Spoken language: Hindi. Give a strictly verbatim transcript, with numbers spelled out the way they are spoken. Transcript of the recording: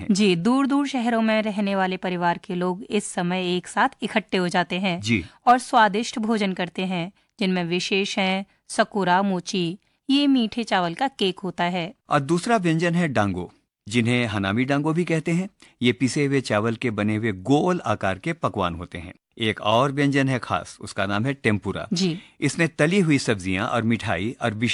हैं। जी, दूर दूर शहरों में रहने वाले परिवार के लोग इस समय एक साथ इकट्ठे हो जाते हैं जी और स्वादिष्ट भोजन करते हैं, जिनमें विशेष हैं सकुरा मोची। ये मीठे चावल का केक होता है। और दूसरा व्यंजन है डांगो, जिन्हें हनामी डांगो भी कहते हैं। ये पिसे हुए चावल के बने हुए गोल आकार के पकवान होते हैं। एक और व्यंजन है खास, उसका नाम है टेम्पुरा। जी इसमें तली हुई सब्जियां और मिठाई और